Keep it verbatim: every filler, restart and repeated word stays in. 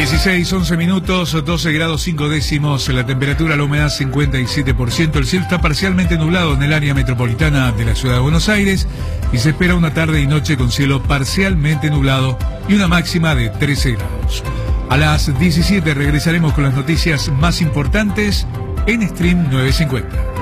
dieciséis, once minutos, doce grados cinco décimos, la temperatura, la humedad cincuenta y siete por ciento, el cielo está parcialmente nublado en el área metropolitana de la ciudad de Buenos Aires y se espera una tarde y noche con cielo parcialmente nublado y una máxima de trece grados. A las diecisiete regresaremos con las noticias más importantes en Stream novecientos cincuenta.